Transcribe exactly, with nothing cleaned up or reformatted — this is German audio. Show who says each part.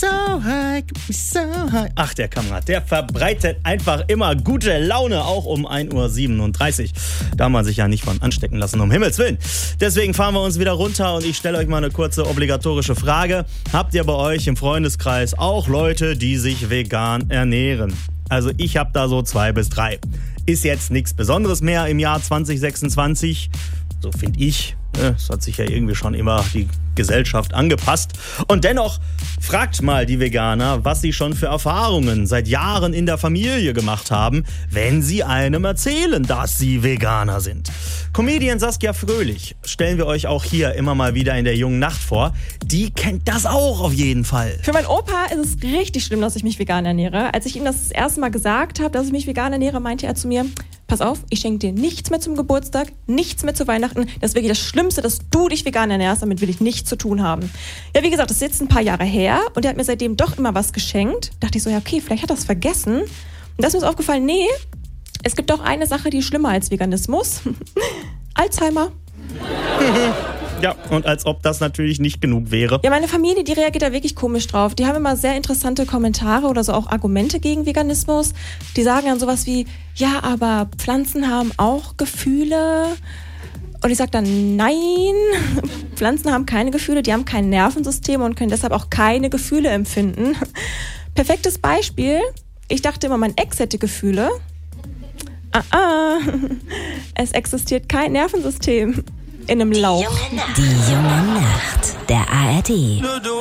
Speaker 1: so high, get me so high. Ach, der Kamerad, der verbreitet einfach immer gute Laune, auch um ein Uhr siebenunddreißig. Da man sich ja nicht von anstecken lassen, um Himmels Willen. Deswegen fahren wir uns wieder runter und ich stelle euch mal eine kurze obligatorische Frage. Habt ihr bei euch im Freundeskreis auch Leute, die sich vegan ernähren? Also ich habe da so zwei bis drei. Ist jetzt nichts Besonderes mehr im Jahr zwanzig sechsundzwanzig, so finde ich. Es hat sich ja irgendwie schon immer die Gesellschaft angepasst. Und dennoch fragt mal die Veganer, was sie schon für Erfahrungen seit Jahren in der Familie gemacht haben, wenn sie einem erzählen, dass sie Veganer sind. Comedian Saskia Fröhlich stellen wir euch auch hier immer mal wieder in der jungen Nacht vor. Die kennt das auch auf jeden Fall.
Speaker 2: Für meinen Opa ist es richtig schlimm, dass ich mich vegan ernähre. Als ich ihm das, das erste Mal gesagt habe, dass ich mich vegan ernähre, meinte er zu mir: Pass auf, ich schenke dir nichts mehr zum Geburtstag, nichts mehr zu Weihnachten. Das ist wirklich das Schlimmste, dass du dich vegan ernährst. Damit will ich nichts zu tun haben. Ja, wie gesagt, das ist jetzt ein paar Jahre her und er hat mir seitdem doch immer was geschenkt. Dachte ich so, ja okay, vielleicht hat er es vergessen. Und da ist mir aufgefallen, nee, es gibt doch eine Sache, die ist schlimmer als Veganismus. Alzheimer.
Speaker 1: Ja, und als ob das natürlich nicht genug wäre.
Speaker 2: Ja, meine Familie, die reagiert da wirklich komisch drauf. Die haben immer sehr interessante Kommentare oder so auch Argumente gegen Veganismus. Die sagen dann sowas wie, ja, aber Pflanzen haben auch Gefühle. Und ich sage dann, nein, Pflanzen haben keine Gefühle, die haben kein Nervensystem und können deshalb auch keine Gefühle empfinden. Perfektes Beispiel, ich dachte immer, mein Ex hätte Gefühle. Ah, ah, es existiert kein Nervensystem in einem Lauch.
Speaker 3: Die junge Nacht, der A R D.